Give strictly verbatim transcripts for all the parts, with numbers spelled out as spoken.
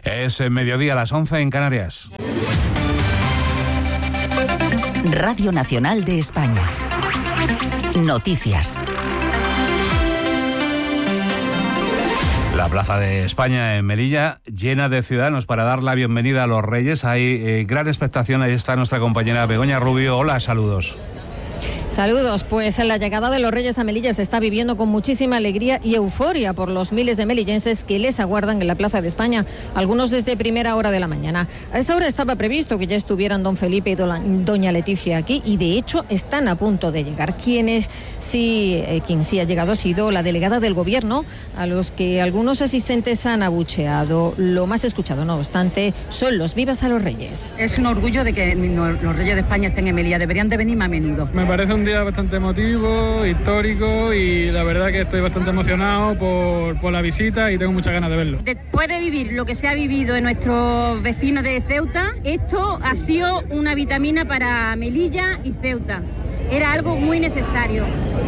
Es mediodía, a las once en Canarias. Radio Nacional de España. Noticias. La Plaza de España en Melilla, llena de ciudadanos para dar la bienvenida a los Reyes. Hay eh, gran expectación. Ahí está nuestra compañera Begoña Rubio. Hola, saludos. Saludos, pues la llegada de los Reyes a Melilla se está viviendo con muchísima alegría y euforia por los miles de melillenses que les aguardan en la Plaza de España, algunos desde primera hora de la mañana. A esta hora estaba previsto que ya estuvieran don Felipe y doña Leticia aquí y de hecho están a punto de llegar. Quienes sí, eh, quien sí ha llegado ha sido la delegada del Gobierno, a los que algunos asistentes han abucheado. Lo más escuchado, no obstante, son los vivas a los Reyes. Es un orgullo de que los Reyes de España estén en Melilla, deberían de venir más a menudo. Me parece un día bastante emotivo, histórico y la verdad que estoy bastante emocionado por, por la visita y tengo muchas ganas de verlo. Después de vivir lo que se ha vivido en nuestros vecinos de Ceuta, esto ha sido una vitamina para Melilla y Ceuta. Era algo muy necesario.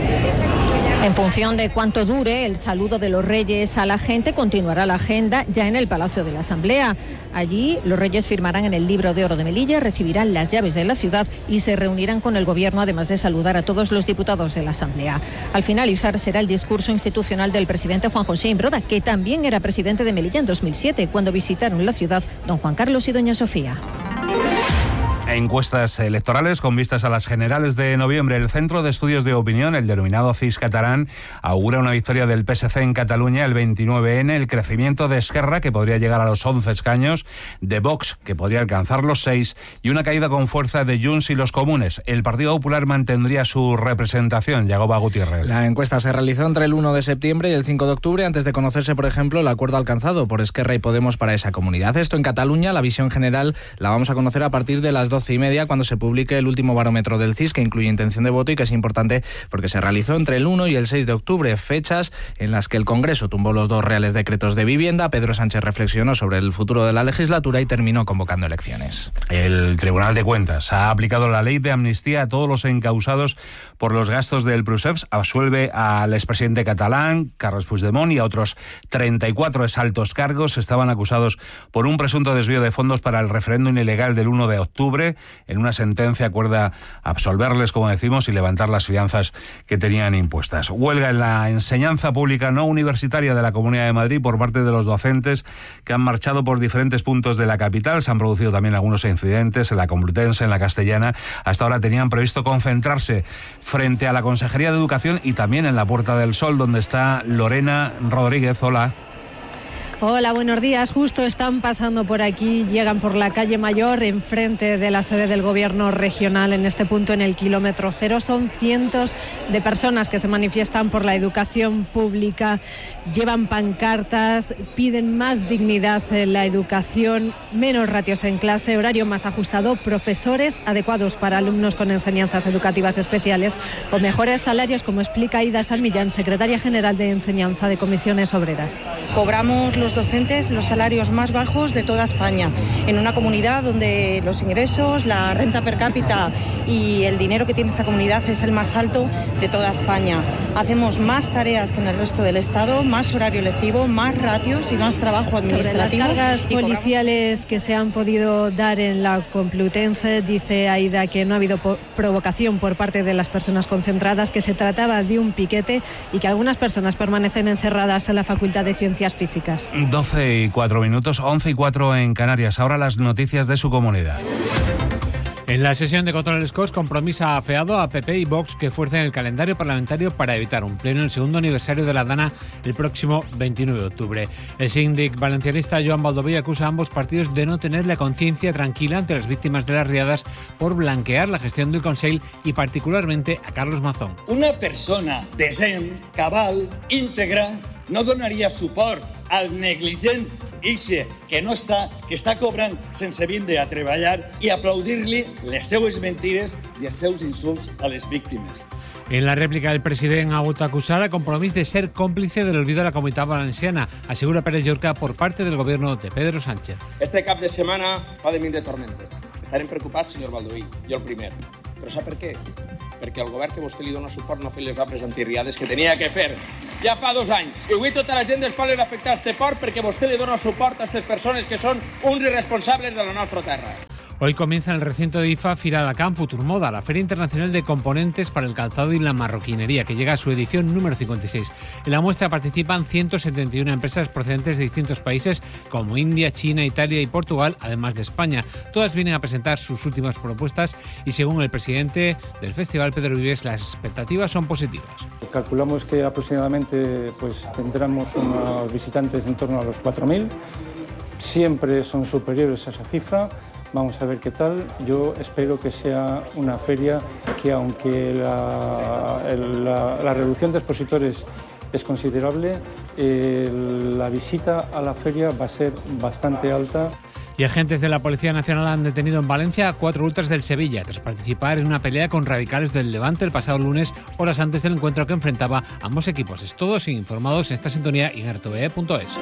En función de cuánto dure el saludo de los Reyes a la gente, continuará la agenda ya en el Palacio de la Asamblea. Allí los Reyes firmarán en el Libro de Oro de Melilla, recibirán las llaves de la ciudad y se reunirán con el Gobierno, además de saludar a todos los diputados de la Asamblea. Al finalizar será el discurso institucional del presidente Juan José Imbroda, que también era presidente de Melilla en dos mil siete, cuando visitaron la ciudad don Juan Carlos y doña Sofía. Encuestas electorales con vistas a las generales de noviembre. El Centro de Estudios de Opinión, el denominado C I S catalán, augura una victoria del P S C en Cataluña el veintinueve ene, el crecimiento de Esquerra, que podría llegar a los once escaños, de Vox, que podría alcanzar los seis, y una caída con fuerza de Junts y los Comunes. El Partido Popular mantendría su representación. Yagoba Gutiérrez. La encuesta se realizó entre el uno de septiembre y el cinco de octubre, antes de conocerse, por ejemplo, el acuerdo alcanzado por Esquerra y Podemos para esa comunidad. Esto en Cataluña, la visión general la vamos a conocer a partir de las doce y media, cuando se publique el último barómetro del C I S, que incluye intención de voto y que es importante porque se realizó entre el uno y el seis de octubre, fechas en las que el Congreso tumbó los dos reales decretos de vivienda. Pedro Sánchez reflexionó sobre el futuro de la legislatura y terminó convocando elecciones. El Tribunal de Cuentas ha aplicado la ley de amnistía a todos los encausados por los gastos del Pruseps, absuelve al expresidente catalán, Carles Puigdemont, y a otros treinta y cuatro exaltos cargos. Estaban acusados por un presunto desvío de fondos para el referéndum ilegal del uno de octubre. En una sentencia acuerda absolverles, como decimos, y levantar las fianzas que tenían impuestas. Huelga en la enseñanza pública no universitaria de la Comunidad de Madrid por parte de los docentes que han marchado por diferentes puntos de la capital. Se han producido también algunos incidentes en la Complutense, en la Castellana. Hasta ahora tenían previsto concentrarse frente a la Consejería de Educación y también en la Puerta del Sol, donde está Lorena Rodríguez. Hola. Hola, buenos días. Justo están pasando por aquí, llegan por la calle Mayor, enfrente de la sede del Gobierno regional, en este punto, en el kilómetro cero. Son cientos de personas que se manifiestan por la educación pública, llevan pancartas, piden más dignidad en la educación, menos ratios en clase, horario más ajustado, profesores adecuados para alumnos con enseñanzas educativas especiales o mejores salarios, como explica Ida Salmillán, secretaria general de Enseñanza de Comisiones Obreras. Cobramos los docentes los salarios más bajos de toda España, en una comunidad donde los ingresos, la renta per cápita y el dinero que tiene esta comunidad es el más alto de toda España. Hacemos más tareas que en el resto del Estado, más horario lectivo, más ratios y más trabajo administrativo. Sobre las cargas policiales cobramos... que se han podido dar en la Complutense, dice Aida que no ha habido po- provocación por parte de las personas concentradas, que se trataba de un piquete y que algunas personas permanecen encerradas en la Facultad de Ciencias Físicas. doce y cuatro minutos, once y cuatro en Canarias. Ahora las noticias de su comunidad. En la sesión de control del Scotts, Compromís ha afeado a P P y Vox que fuercen el calendario parlamentario para evitar un pleno en el segundo aniversario de la Dana el próximo veintinueve de octubre. El síndic valencianista Joan Baldoví acusa a ambos partidos de no tener la conciencia tranquila ante las víctimas de las riadas por blanquear la gestión del Consell y particularmente a Carlos Mazón. Una persona decent, cabal, íntegra, no donaria suport al negligent ixe que no està, que està cobrant sense vindre a treballar i aplaudir-li les seues mentires i els seus insults a les víctimes. En la réplica, el presidente ha vuelto a acusar a Compromís de ser cómplice del olvido de la Comunitat Valenciana, asegura Pérez Llorca, por parte del gobierno de Pedro Sánchez. Este cap de setmana va de mil de tormentes. Estarem preocupats, senyor Baldoví, jo el primer. Però sap per què? Perquè el govern que vostè li dona suport no ha fet les obres antirriades que tenia que fer. Ja fa dos anys. I avui tota la gent dels pobles afectar este port perquè vostè li dona suport a aquestes persones que són uns irresponsables de la nostra terra. Hoy comienza en el recinto de I F A Firalacán Futurmoda, la Feria Internacional de Componentes para el Calzado y la Marroquinería, que llega a su edición número cincuenta y seis. En la muestra participan ciento setenta y una empresas procedentes de distintos países como India, China, Italia y Portugal, además de España. Todas vienen a presentar sus últimas propuestas y, según el presidente del festival, Pedro Vives, las expectativas son positivas. Calculamos que aproximadamente pues, tendremos unos visitantes en torno a los cuatro mil. Siempre son superiores a esa cifra. Vamos a ver qué tal. Yo espero que sea una feria que, aunque la, la, la reducción de expositores es considerable, eh, la visita a la feria va a ser bastante alta. Y agentes de la Policía Nacional han detenido en Valencia a cuatro ultras del Sevilla tras participar en una pelea con radicales del Levante el pasado lunes, horas antes del encuentro que enfrentaba ambos equipos. Es todo, sin informados en esta sintonía y en r t v e punto es.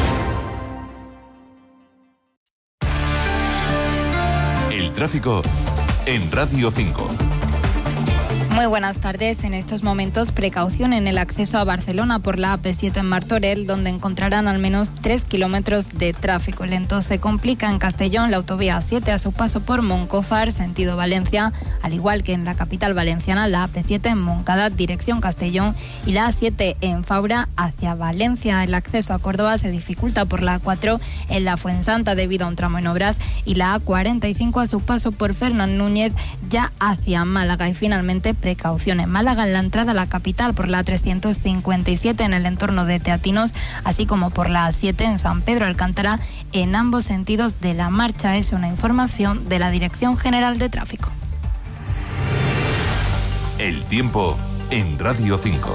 El tráfico en Radio cinco. Muy buenas tardes. En estos momentos, precaución en el acceso a Barcelona por la A P siete en Martorell, donde encontrarán al menos tres kilómetros de tráfico lento. Se complica en Castellón la autovía A siete a su paso por Moncófar, sentido Valencia, al igual que en la capital valenciana, la A P siete en Moncada, dirección Castellón, y la A siete en Faura hacia Valencia. El acceso a Córdoba se dificulta por la A cuatro en la Fuensanta debido a un tramo en obras, y la A cuarenta y cinco a su paso por Fernán Núñez ya hacia Málaga. Y finalmente, precaución en Málaga en la entrada a la capital por la A trescientos cincuenta y siete en el entorno de Teatinos, así como por la A siete en San Pedro Alcántara en ambos sentidos de la marcha. Es una información de la Dirección General de Tráfico. El tiempo en Radio cinco.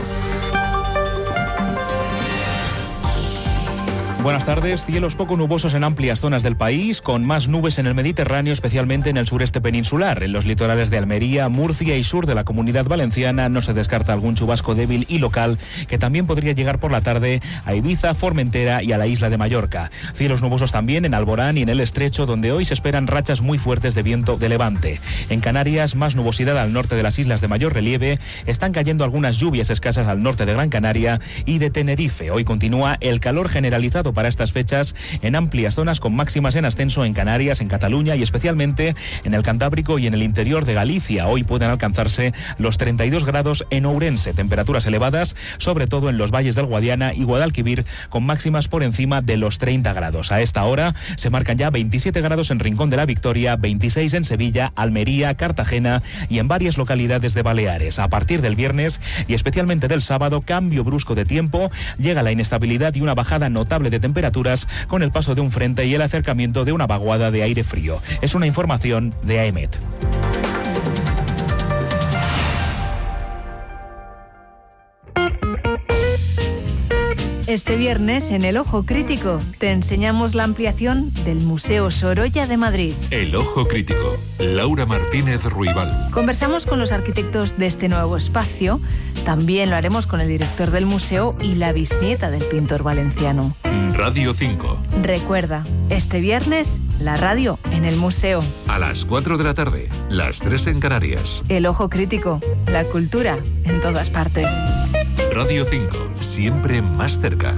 Buenas tardes. Cielos poco nubosos en amplias zonas del país, con más nubes en el Mediterráneo, especialmente en el sureste peninsular. En los litorales de Almería, Murcia y sur de la Comunidad Valenciana no se descarta algún chubasco débil y local que también podría llegar por la tarde a Ibiza, Formentera y a la isla de Mallorca. Cielos nubosos también en Alborán y en el Estrecho, donde hoy se esperan rachas muy fuertes de viento de levante. En Canarias, más nubosidad al norte de las islas de mayor relieve. Están cayendo algunas lluvias escasas al norte de Gran Canaria y de Tenerife. Hoy continúa el calor generalizado para estas fechas en amplias zonas, con máximas en ascenso en Canarias, en Cataluña y especialmente en el Cantábrico y en el interior de Galicia. Hoy pueden alcanzarse los treinta y dos grados en Ourense, temperaturas elevadas sobre todo en los valles del Guadiana y Guadalquivir, con máximas por encima de los treinta grados. A esta hora se marcan ya veintisiete grados en Rincón de la Victoria, veintiséis en Sevilla, Almería, Cartagena y en varias localidades de Baleares. A partir del viernes y especialmente del sábado, cambio brusco de tiempo, llega la inestabilidad y una bajada notable de temperaturas con el paso de un frente y el acercamiento de una vaguada de aire frío. Es una información de A E M E T. Este viernes, en El Ojo Crítico, te enseñamos la ampliación del Museo Sorolla de Madrid. El Ojo Crítico. Laura Martínez Ruibal. Conversamos con los arquitectos de este nuevo espacio. También lo haremos con el director del museo y la bisnieta del pintor valenciano. Radio cinco. Recuerda, este viernes, la radio en el museo. A las cuatro de la tarde, las tres en Canarias. El Ojo Crítico. La cultura en todas partes. Radio cinco, siempre más cerca.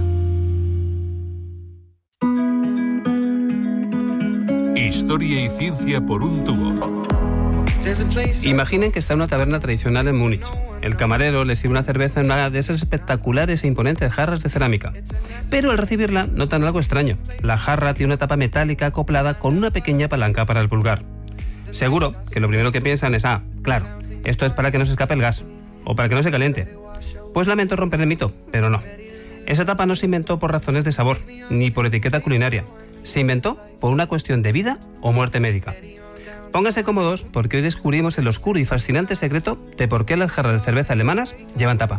Historia y ciencia por un tubo. Imaginen que está en una taberna tradicional en Múnich. El camarero le sirve una cerveza en una de esas espectaculares e imponentes jarras de cerámica. Pero al recibirla notan algo extraño. La jarra tiene una tapa metálica acoplada con una pequeña palanca para el pulgar. Seguro que lo primero que piensan es, ah, claro, esto es para que no se escape el gas, o para que no se caliente. Pues lamento romper el mito, pero no. Esa tapa no se inventó por razones de sabor, ni por etiqueta culinaria. Se inventó por una cuestión de vida o muerte médica. Pónganse cómodos porque hoy descubrimos el oscuro y fascinante secreto de por qué las jarras de cerveza alemanas llevan tapa.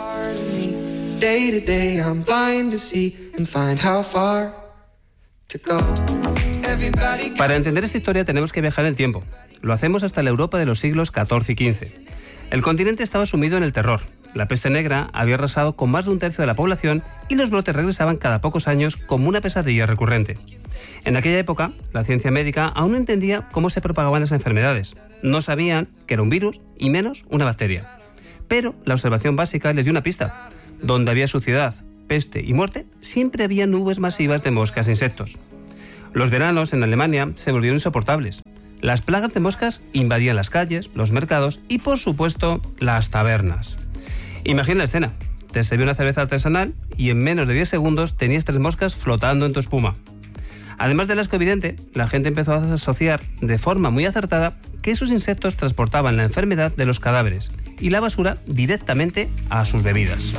Para entender esta historia tenemos que viajar en el tiempo. Lo hacemos hasta la Europa de los siglos catorce y quince. El continente estaba sumido en el terror. La peste negra había arrasado con más de un tercio de la población y los brotes regresaban cada pocos años como una pesadilla recurrente. En aquella época, la ciencia médica aún no entendía cómo se propagaban las enfermedades. No sabían que era un virus y menos una bacteria. Pero la observación básica les dio una pista. Donde había suciedad, peste y muerte, siempre había nubes masivas de moscas e insectos. Los veranos en Alemania se volvieron insoportables. Las plagas de moscas invadían las calles, los mercados y, por supuesto, las tabernas. Imagina la escena. Te servía una cerveza artesanal y en menos de diez segundos tenías tres moscas flotando en tu espuma. Además del asco evidente, la gente empezó a asociar de forma muy acertada que esos insectos transportaban la enfermedad de los cadáveres y la basura directamente a sus bebidas.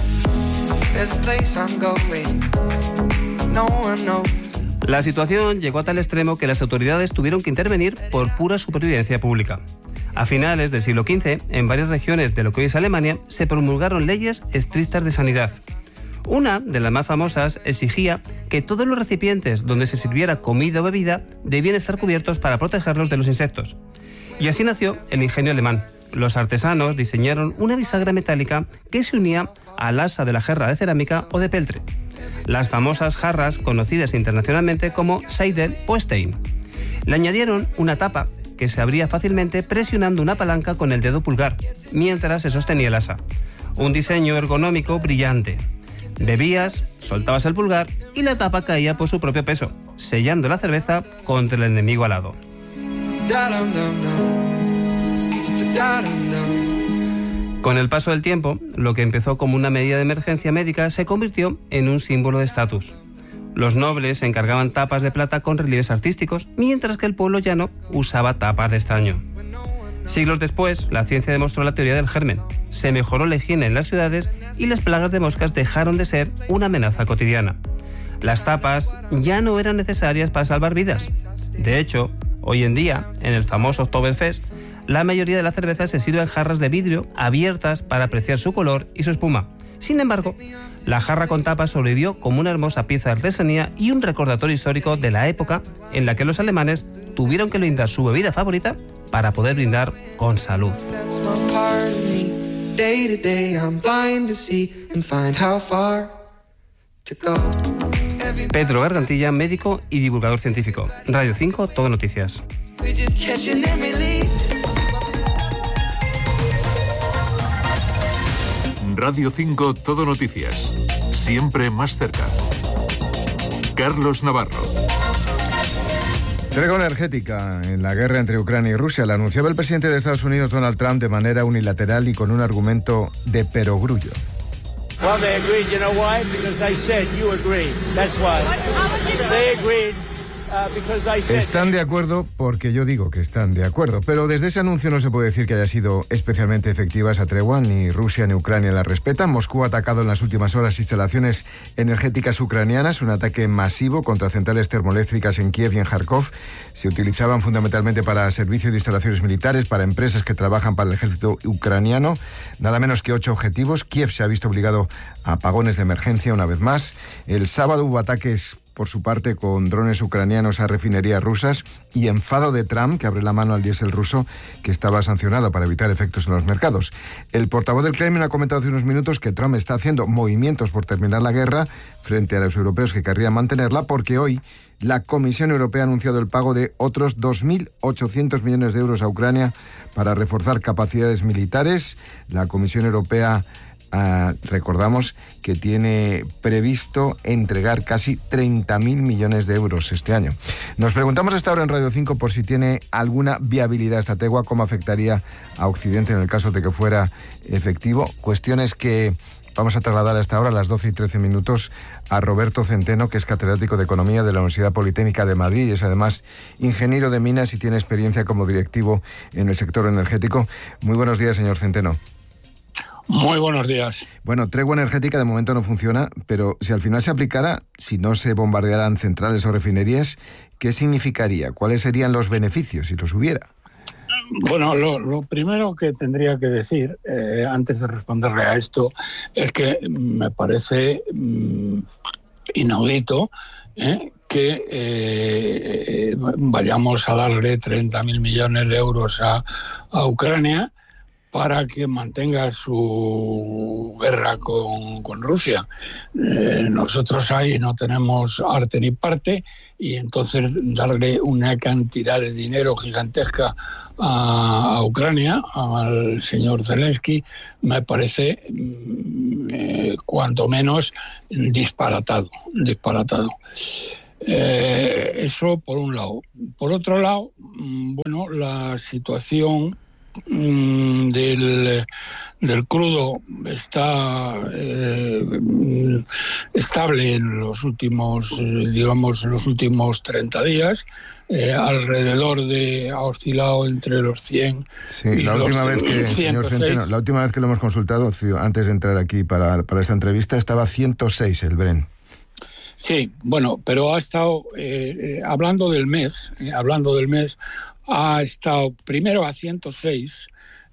La situación llegó a tal extremo que las autoridades tuvieron que intervenir por pura supervivencia pública. A finales del siglo quince, en varias regiones de lo que hoy es Alemania, se promulgaron leyes estrictas de sanidad. Una de las más famosas exigía que todos los recipientes donde se sirviera comida o bebida debían estar cubiertos para protegerlos de los insectos. Y así nació el ingenio alemán. Los artesanos diseñaron una bisagra metálica que se unía al asa de la jarra de cerámica o de peltre. Las famosas jarras conocidas internacionalmente como Seidel o Stein. Le añadieron una tapa que se abría fácilmente presionando una palanca con el dedo pulgar, mientras se sostenía el asa. Un diseño ergonómico brillante. Bebías, soltabas el pulgar y la tapa caía por su propio peso, sellando la cerveza contra el enemigo alado. Con el paso del tiempo, lo que empezó como una medida de emergencia médica se convirtió en un símbolo de estatus. Los nobles encargaban tapas de plata con relieves artísticos, mientras que el pueblo llano usaba tapas de estaño. Siglos después, la ciencia demostró la teoría del germen. Se mejoró la higiene en las ciudades y las plagas de moscas dejaron de ser una amenaza cotidiana. Las tapas ya no eran necesarias para salvar vidas. De hecho, hoy en día, en el famoso Oktoberfest, la mayoría de la cerveza se sirve en jarras de vidrio abiertas para apreciar su color y su espuma. Sin embargo, la jarra con tapa sobrevivió como una hermosa pieza de artesanía y un recordatorio histórico de la época en la que los alemanes tuvieron que brindar su bebida favorita para poder brindar con salud. Pedro Gargantilla, médico y divulgador científico. Radio cinco, Todo Noticias. Radio cinco, Todo Noticias. Siempre más cerca. Carlos Navarro. Tregua energética en la guerra entre Ucrania y Rusia. La anunciaba el presidente de Estados Unidos, Donald Trump, de manera unilateral y con un argumento de perogrullo. Well, they agreed. You know why? Because I said you agreed. That's why. They agreed. Están de acuerdo porque yo digo que están de acuerdo, pero desde ese anuncio no se puede decir que haya sido especialmente efectiva esa tregua. Ni Rusia ni Ucrania la respetan. Moscú ha atacado en las últimas horas instalaciones energéticas ucranianas, un ataque masivo contra centrales termoeléctricas en Kiev y en Kharkov. Se utilizaban fundamentalmente para servicio de instalaciones militares, para empresas que trabajan para el ejército ucraniano. Nada menos que ocho objetivos. Kiev se ha visto obligado a apagones de emergencia una vez más. El sábado hubo ataques por su parte con drones ucranianos a refinerías rusas y enfado de Trump, que abre la mano al diésel ruso, que estaba sancionado para evitar efectos en los mercados. El portavoz del Kremlin ha comentado hace unos minutos que Trump está haciendo movimientos por terminar la guerra frente a los europeos que querrían mantenerla, porque hoy la Comisión Europea ha anunciado el pago de otros dos mil ochocientos millones de euros a Ucrania para reforzar capacidades militares. La Comisión Europea Uh, recordamos que tiene previsto entregar casi treinta mil millones de euros este año. Nos preguntamos hasta ahora en Radio cinco por si tiene alguna viabilidad esta tregua, cómo afectaría a Occidente en el caso de que fuera efectivo. Cuestiones que vamos a trasladar hasta ahora a las doce y trece minutos a Roberto Centeno, que es catedrático de Economía de la Universidad Politécnica de Madrid y es además ingeniero de minas y tiene experiencia como directivo en el sector energético. Muy buenos días, señor Centeno. Muy buenos días. Bueno, tregua energética de momento no funciona, pero si al final se aplicara, si no se bombardearan centrales o refinerías, ¿qué significaría? ¿Cuáles serían los beneficios si los hubiera? Bueno, lo, lo primero que tendría que decir, eh, antes de responderle a esto, es que me parece mmm, inaudito eh, que eh, vayamos a darle treinta mil millones de euros a, a Ucrania, para que mantenga su guerra con, con Rusia. Eh, nosotros ahí no tenemos arte ni parte, y entonces darle una cantidad de dinero gigantesca a, a Ucrania, al señor Zelensky, me parece eh, cuanto menos disparatado, disparatado. Eh, eso por un lado. Por otro lado, bueno, la situación Del, del crudo está eh, estable en los últimos, digamos, en los últimos treinta días. Eh, alrededor de, ha oscilado entre los cien sí, y la los última vez que, señor Centeno, la última vez que lo hemos consultado, antes de entrar aquí para, para esta entrevista, estaba ciento seis el Brent. Sí, bueno, pero ha estado, eh, eh, hablando del mes, eh, hablando del mes, ha estado primero a ciento seis,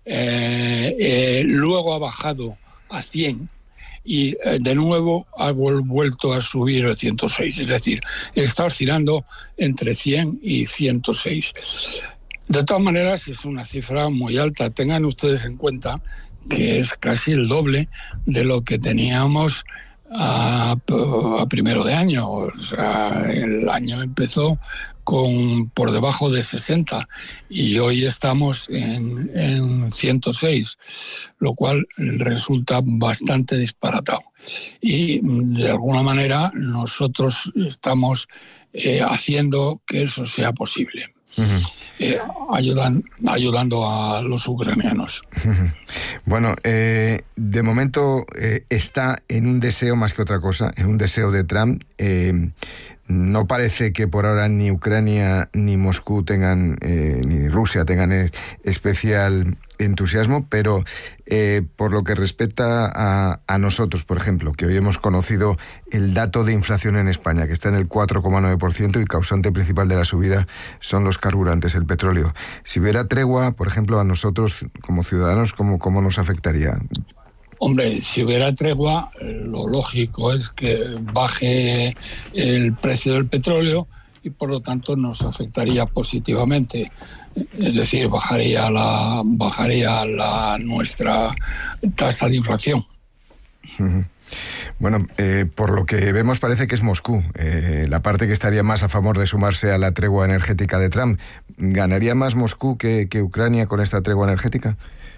eh, eh, luego ha bajado a cien y eh, de nuevo ha vuelto a subir a ciento seis. Es decir, está oscilando entre cien y ciento seis. De todas maneras, es una cifra muy alta. Tengan ustedes en cuenta que es casi el doble de lo que teníamos a, a primero de año. O sea, el año empezó con por debajo de sesenta y hoy estamos en, en ciento seis, lo cual resulta bastante disparatado. Y de alguna manera nosotros estamos eh, haciendo que eso sea posible. Uh-huh. eh, ayudan, ayudando a los ucranianos. Uh-huh. Bueno, eh, de momento eh, está en un deseo más que otra cosa, en un deseo de Trump. Eh, no parece que por ahora ni Ucrania ni Moscú tengan, eh, ni Rusia tengan es, especial entusiasmo, pero eh, por lo que respecta a, a nosotros, por ejemplo, que hoy hemos conocido el dato de inflación en España, que está en el cuatro coma nueve por ciento y causante principal de la subida son los carburantes, el petróleo. Si hubiera tregua, por ejemplo, a nosotros como ciudadanos, ¿cómo, cómo nos afectaría? Hombre, si hubiera tregua, lo lógico es que baje el precio del petróleo y por lo tanto nos afectaría positivamente. Es decir, bajaría la bajaría la nuestra tasa de inflación. Uh-huh. Bueno, eh, por lo que vemos parece que es Moscú, eh, la parte que estaría más a favor de sumarse a la tregua energética de Trump. ¿Ganaría más Moscú que, que Ucrania con esta tregua energética?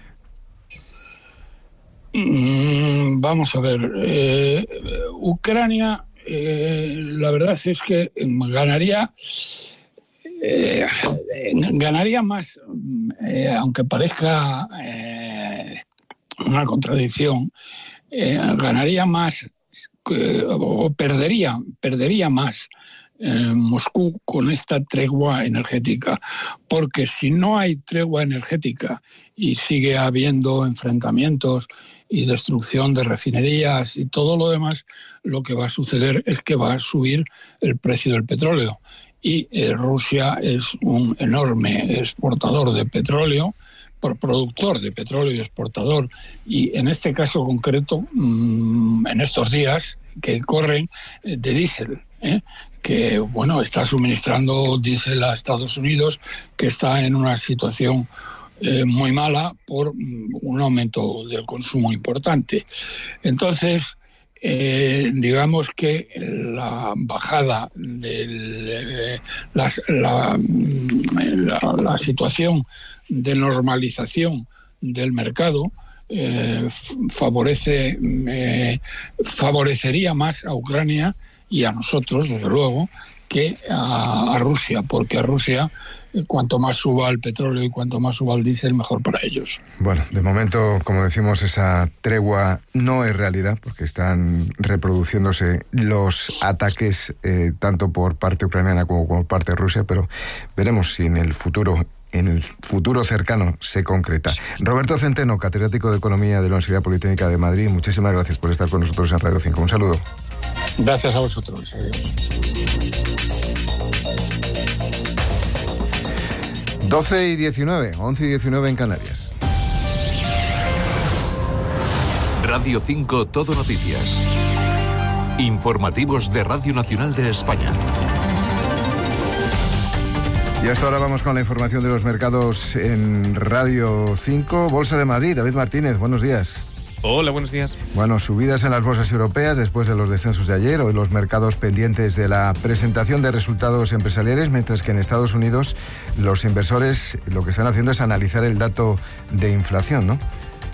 Mm, vamos a ver, eh, Ucrania, eh, la verdad es que ganaría, eh, ganaría más, eh, aunque parezca eh, una contradicción, eh, ganaría más eh, o perdería, perdería más eh, Moscú con esta tregua energética, porque si no hay tregua energética y sigue habiendo enfrentamientos y destrucción de refinerías y todo lo demás, lo que va a suceder es que va a subir el precio del petróleo. Y eh, Rusia es un enorme exportador de petróleo, por productor de petróleo y exportador. Y en este caso concreto, mmm, en estos días que corren, eh, de diésel, ¿eh? que bueno, está suministrando diésel a Estados Unidos, que está en una situación Eh, muy mala por un aumento del consumo importante. Entonces, eh, digamos que la bajada de eh, la, la, la, la situación de normalización del mercado eh, favorece, eh, favorecería más a Ucrania y a nosotros, desde luego, que a, a Rusia, porque a Rusia cuanto más suba el petróleo y cuanto más suba el diésel, mejor para ellos. Bueno, de momento, como decimos, esa tregua no es realidad, porque están reproduciéndose los ataques eh, tanto por parte ucraniana como por parte de Rusia, pero veremos si en el futuro, en el futuro cercano se concreta. Roberto Centeno, catedrático de Economía de la Universidad Politécnica de Madrid, muchísimas gracias por estar con nosotros en Radio cinco. Un saludo. Gracias a vosotros. Adiós. doce y diecinueve, once y diecinueve en Canarias. Radio cinco Todo Noticias. Informativos de Radio Nacional de España. Y hasta ahora vamos con la información de los mercados en Radio cinco. Bolsa de Madrid, David Martínez, buenos días. Hola, buenos días. Bueno, subidas en las bolsas europeas después de los descensos de ayer. Hoy los mercados pendientes de la presentación de resultados empresariales, mientras que en Estados Unidos los inversores lo que están haciendo es analizar el dato de inflación, ¿no?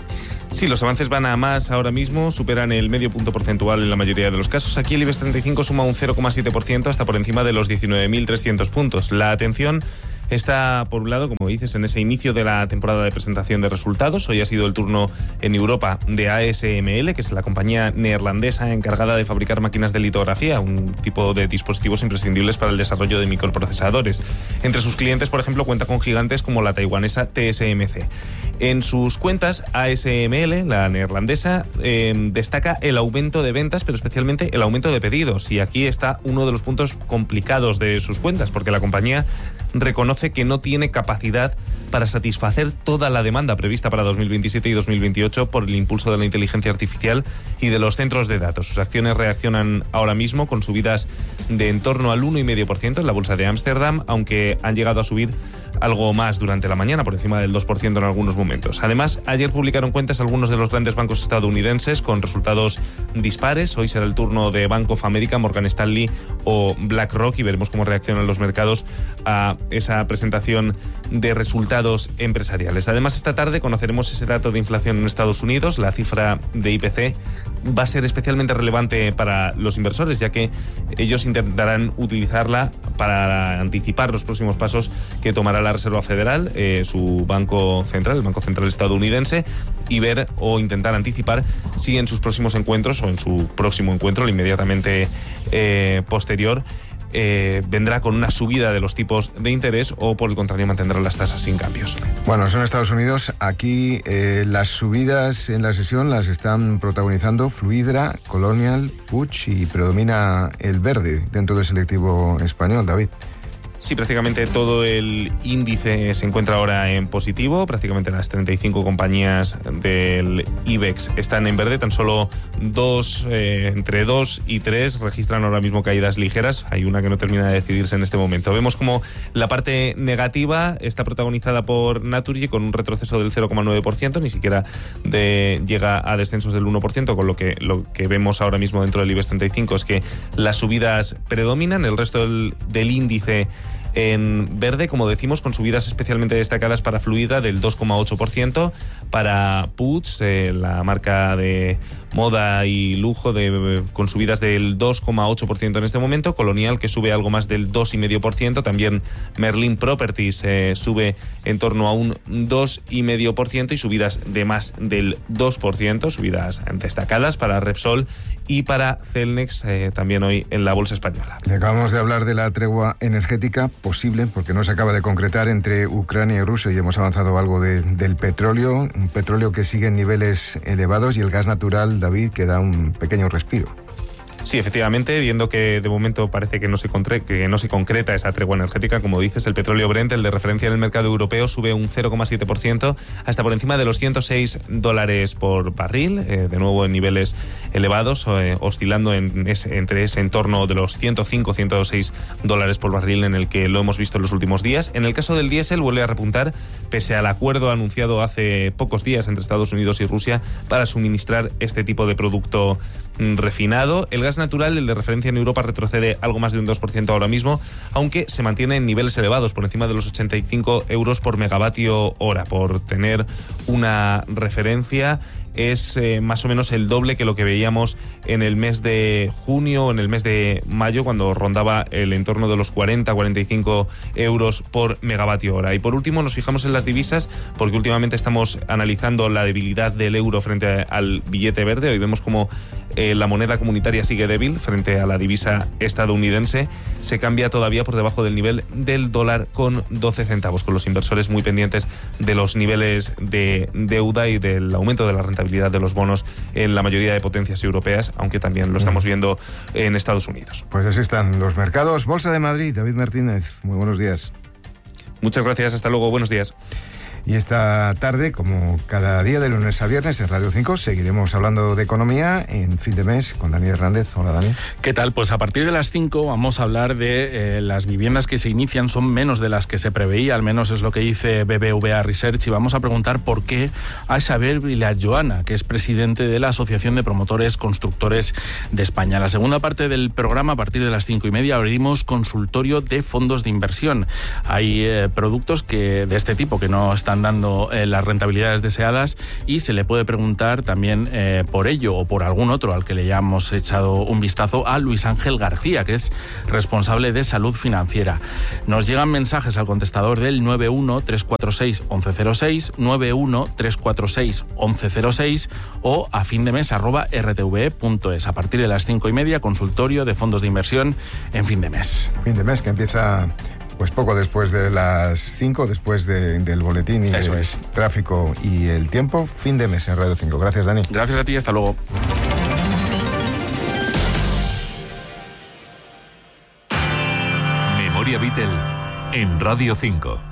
Sí, los avances van a más ahora mismo, superan el medio punto porcentual en la mayoría de los casos. Aquí el IBEX treinta y cinco suma un cero coma siete por ciento hasta por encima de los diecinueve mil trescientos puntos. La atención está, por un lado, como dices, en ese inicio de la temporada de presentación de resultados. Hoy ha sido el turno en Europa de A S M L, que es la compañía neerlandesa encargada de fabricar máquinas de litografía, un tipo de dispositivos imprescindibles para el desarrollo de microprocesadores. Entre sus clientes, por ejemplo, cuenta con gigantes como la taiwanesa T S M C. En sus cuentas, A S M L, la neerlandesa, eh, destaca el aumento de ventas, pero especialmente el aumento de pedidos. Y aquí está uno de los puntos complicados de sus cuentas, porque la compañía reconoce que no tiene capacidad para satisfacer toda la demanda prevista para dos mil veintisiete y dos mil veintiocho por el impulso de la inteligencia artificial y de los centros de datos. Sus acciones reaccionan ahora mismo con subidas de en torno al uno coma cinco por ciento en la bolsa de Ámsterdam, aunque han llegado a subir algo más durante la mañana, por encima del dos por ciento en algunos momentos. Además, ayer publicaron cuentas algunos de los grandes bancos estadounidenses con resultados dispares. Hoy será el turno de Bank of America, Morgan Stanley o BlackRock y veremos cómo reaccionan los mercados a esa presentación de resultados empresariales. Además, esta tarde conoceremos ese dato de inflación en Estados Unidos. La cifra de I P C va a ser especialmente relevante para los inversores, ya que ellos intentarán utilizarla para anticipar los próximos pasos que tomará la Reserva Federal, eh, su banco central, el Banco Central estadounidense, y ver o intentar anticipar si en sus próximos encuentros o en su próximo encuentro, inmediatamente eh, posterior, Eh, vendrá con una subida de los tipos de interés o, por el contrario, mantendrá las tasas sin cambios. Bueno, son Estados Unidos. Aquí eh, las subidas en la sesión las están protagonizando Fluidra, Colonial, Puig y predomina el verde dentro del selectivo español, David. Sí, prácticamente todo el índice se encuentra ahora en positivo. Prácticamente las treinta y cinco compañías del IBEX están en verde. Tan solo dos, eh, entre dos y tres registran ahora mismo caídas ligeras. Hay una que no termina de decidirse en este momento. Vemos como la parte negativa está protagonizada por Naturgy con un retroceso del cero coma nueve por ciento. Ni siquiera de, llega a descensos del uno por ciento, con lo que, lo que vemos ahora mismo dentro del IBEX treinta y cinco es que las subidas predominan. El resto del, del índice en verde, como decimos, con subidas especialmente destacadas para Fluidra del dos coma ocho por ciento, para Puig, eh, la marca de moda y lujo, de, con subidas del dos coma ocho por ciento en este momento, Colonial, que sube algo más del dos coma cinco por ciento, también Merlin Properties eh, sube en torno a un dos coma cinco por ciento y subidas de más del dos por ciento, subidas destacadas para Repsol y para Celnex, eh, también hoy en la bolsa española. Acabamos de hablar de la tregua energética posible, porque no se acaba de concretar, entre Ucrania y Rusia, y hemos avanzado algo de, del petróleo, un petróleo que sigue en niveles elevados, y el gas natural, David, que da un pequeño respiro. Sí, efectivamente, viendo que de momento parece que no se contre- que no se concreta esa tregua energética, como dices, el petróleo Brent, el de referencia en el mercado europeo, sube un cero coma siete por ciento hasta por encima de los ciento seis dólares por barril, eh, de nuevo en niveles elevados, eh, oscilando en ese, entre ese entorno de los ciento cinco, ciento seis dólares por barril en el que lo hemos visto en los últimos días. En el caso del diésel vuelve a repuntar, pese al acuerdo anunciado hace pocos días entre Estados Unidos y Rusia para suministrar este tipo de producto mm, refinado. El gas natural, el de referencia en Europa, retrocede algo más de un dos por ciento ahora mismo, aunque se mantiene en niveles elevados, por encima de los ochenta y cinco euros por megavatio hora. Por tener una referencia, es eh, más o menos el doble que lo que veíamos en el mes de junio o en el mes de mayo, cuando rondaba el entorno de los cuarenta a cuarenta y cinco euros por megavatio hora. Y por último nos fijamos en las divisas, porque últimamente estamos analizando la debilidad del euro frente al billete verde. Hoy vemos como eh, la moneda comunitaria sigue débil frente a la divisa estadounidense. Se cambia todavía por debajo del nivel del dólar con doce centavos, con los inversores muy pendientes de los niveles de deuda y del aumento de la rentabilidad de los bonos en la mayoría de potencias europeas, aunque también lo estamos viendo en Estados Unidos. Pues así están los mercados. Bolsa de Madrid, David Martínez, muy buenos días. Muchas gracias, hasta luego, buenos días. Y esta tarde, como cada día de lunes a viernes en Radio cinco, seguiremos hablando de economía en fin de mes con Dani Hernández. Hola, Dani. ¿Qué tal? Pues a partir de las cinco vamos a hablar de eh, las viviendas que se inician son menos de las que se preveía, al menos es lo que dice B B V A Research, y vamos a preguntar por qué a Isabel Vilajoana, que es presidente de la Asociación de Promotores Constructores de España. La segunda parte del programa, a partir de las cinco y media, abrimos consultorio de fondos de inversión. Hay eh, productos que de este tipo que no están dando eh, las rentabilidades deseadas y se le puede preguntar también eh, por ello o por algún otro al que le hayamos echado un vistazo a Luis Ángel García, que es responsable de salud financiera. Nos llegan mensajes al contestador del nueve uno tres cuatro seis once cero seis, nueve uno tres cuatro seis once cero seis o a findemes arroba r t v e punto es. A partir de las cinco y media, consultorio de fondos de inversión en fin de mes. Fin de mes que empieza pues poco después de las cinco, después de, del boletín y Eso el es. tráfico y el tiempo. Fin de mes en Radio cinco. Gracias, Dani. Gracias a ti, hasta luego. Memoria Beatle en Radio cinco.